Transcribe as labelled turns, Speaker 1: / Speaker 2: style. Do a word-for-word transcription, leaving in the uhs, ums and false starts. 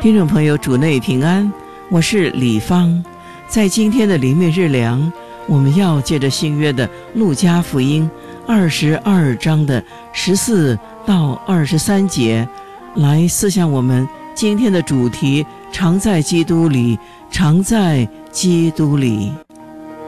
Speaker 1: 听众朋友，主内平安，我是李芳。在今天的灵命日粮，我们要借着新约的路加福音二十二章的十四到二十三节，来思想我们今天的主题：常在基督里，常在基督里。